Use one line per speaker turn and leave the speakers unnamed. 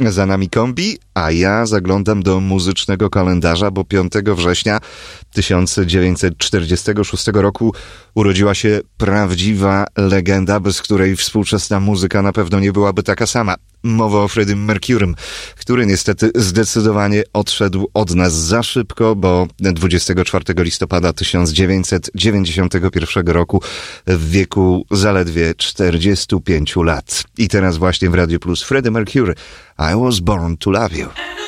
Za nami kombi, a ja zaglądam do muzycznego kalendarza, bo 5 września 1946 roku urodziła się prawdziwa legenda, bez której współczesna muzyka na pewno nie byłaby taka sama. Mowa o Freddym Mercurym, który niestety zdecydowanie odszedł od nas za szybko, bo 24 listopada 1991 roku w wieku zaledwie 45 lat. I teraz właśnie w Radio Plus Freddie Mercury, I Was Born to Love You.